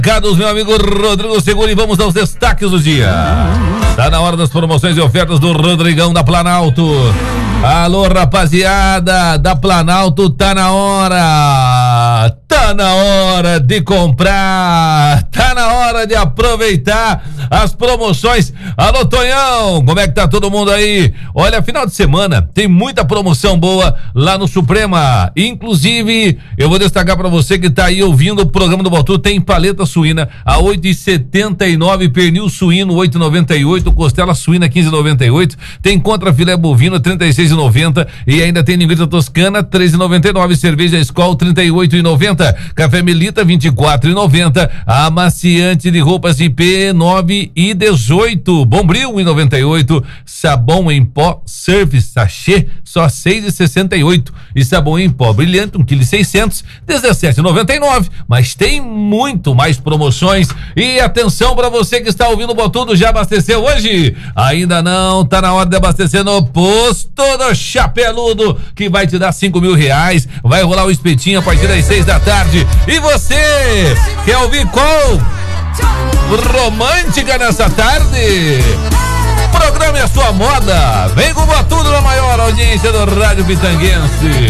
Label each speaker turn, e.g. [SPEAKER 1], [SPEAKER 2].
[SPEAKER 1] Recados, meu amigo Rodrigo Segura, e vamos aos destaques do dia. Tá na hora das promoções e ofertas do Rodrigão da Planalto. Alô, rapaziada da Planalto, tá na hora. Tá na hora de comprar. Tá na hora de aproveitar as promoções. Alô, Tonhão, como é que tá todo mundo aí? Olha, final de semana tem muita promoção boa lá no Suprema. Inclusive, eu vou destacar pra você que tá aí ouvindo o programa do Botu, tem paleta suína a 8,79, pernil suíno 8,98, costela suína 15,98, tem contrafilé bovino 36,90 e ainda tem linguiça toscana 13,99, cerveja Skol 38,90, café Melita 24,90, amaciante de roupas IP 9,18, Bombril 1,98, sabão em pó Surf Sachê só 6,68 e sabão em pó Brilhante 1,6 kg 17,99, mas tem muito mais promoções. E atenção para você que está ouvindo o Botudo, já abasteceu hoje? Ainda não, tá na hora de abastecer no posto do Chapeludo, que vai te dar R$5.000, vai rolar o espetinho a partir das 6 da tarde. E você quer ouvir qual romântica nessa tarde? Programe a sua moda, vem com o Botudo na maior audiência do Rádio Pitanguense.